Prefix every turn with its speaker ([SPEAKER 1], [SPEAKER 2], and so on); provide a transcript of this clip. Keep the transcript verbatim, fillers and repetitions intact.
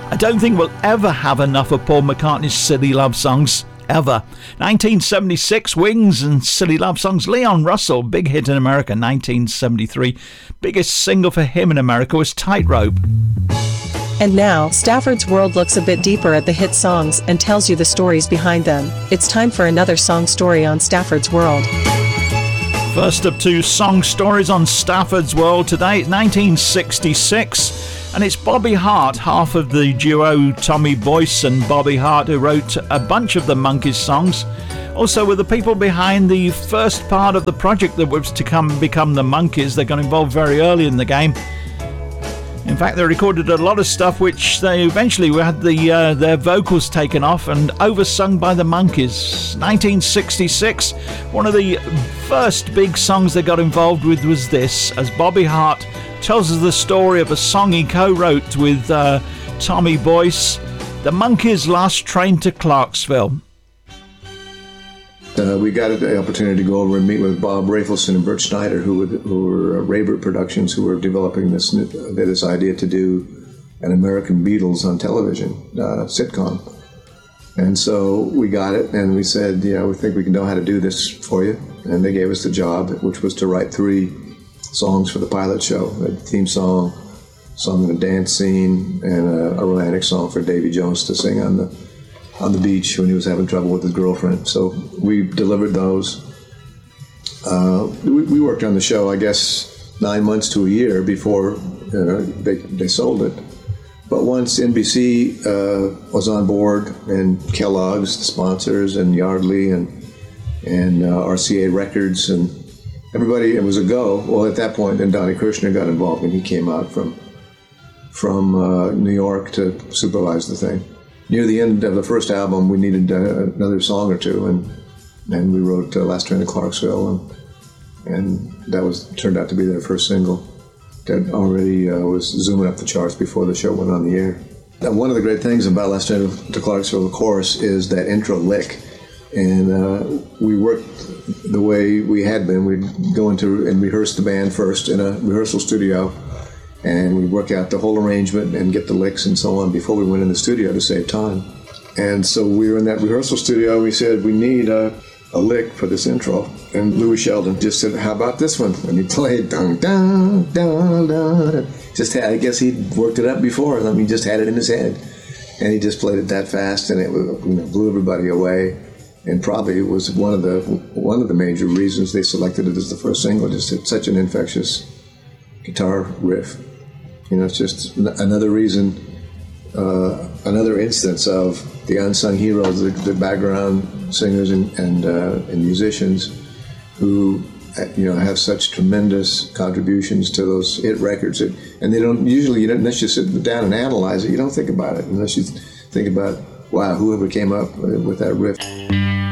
[SPEAKER 1] I don't think we'll ever have enough of Paul McCartney's silly love songs. Ever. nineteen seventy-six, Wings and Silly Love Songs. Leon Russell, big hit in America. nineteen seventy-three, biggest single for him in America was Tightrope.
[SPEAKER 2] And now, Stafford's World looks a bit deeper at the hit songs and tells you the stories behind them. It's time for another song story on Stafford's World.
[SPEAKER 1] First of two song stories on Stafford's World today. It's nineteen sixty-six, and it's Bobby Hart, half of the duo Tommy Boyce and Bobby Hart, who wrote a bunch of the Monkees songs. Also, with the people behind the first part of the project that was to come become the Monkees. They got involved very early in the game. In fact, they recorded a lot of stuff which they eventually had the uh, their vocals taken off and oversung by the Monkees. nineteen sixty-six, one of the first big songs they got involved with was this, as Bobby Hart tells us the story of a song he co-wrote with uh, Tommy Boyce, the Monkees' Last Train to Clarksville.
[SPEAKER 3] Uh, we got the opportunity to go over and meet with Bob Rafelson and Bert Schneider, who were, who were uh, Raybert Productions, who were developing this uh, this idea to do an American Beatles on television uh, sitcom. And so we got it, and we said, you know, we think we can know how to do this for you. And they gave us the job, which was to write three songs for the pilot show: a theme song, song in a dance scene, and a, a romantic song for Davy Jones to sing on the on the beach when he was having trouble with his girlfriend. So we delivered those. Uh, we, we worked on the show, I guess, nine months to a year before you know, they, they sold it. But once N B C uh, was on board, and Kellogg's, the sponsors, and Yardley, and and uh, R C A Records, and everybody, it was a go. Well, at that point, then Donnie Kirshner got involved, and he came out from, from uh, New York to supervise the thing. Near the end of the first album, we needed uh, another song or two, and and we wrote uh, Last Train to Clarksville, and and that was turned out to be their first single that already uh, was zooming up the charts before the show went on the air. Now, one of the great things about Last Train to Clarksville, of course, is that intro lick, and uh, we worked the way we had been. We'd go into and rehearse the band first in a rehearsal studio, and we'd work out the whole arrangement and get the licks and so on before we went in the studio to save time. And so we were in that rehearsal studio, and we said, we need a, a lick for this intro. And Louis Sheldon just said, how about this one? And he played, dun, dun, dun, dun. Just had, I guess he'd worked it up before, and I mean, he just had it in his head. And he just played it that fast, and it you know, blew everybody away. And probably it was one of the one of the major reasons they selected it as the first single. Just it's such an infectious guitar riff. You know, it's just another reason, uh, another instance of the unsung heroes, the, the background singers and and, uh, and musicians who, you know, have such tremendous contributions to those hit records. And, and they don't usually, you don't, unless you sit down and analyze it, you don't think about it unless you think about, wow, whoever came up with that riff.